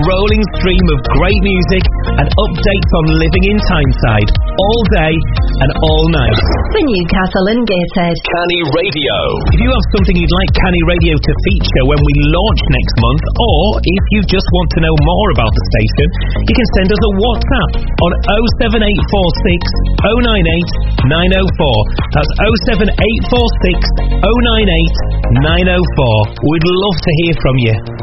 rolling stream of great music and updates on living in Tyneside, all day and all night. For Newcastle and Gateshead, Canny Radio. If you have something you'd like Canny Radio to feature when we launch next month, or if you just want to know more about the station, you can send us a WhatsApp on 07846 098 904. That's 07846 098 904. We'd love to hear from you.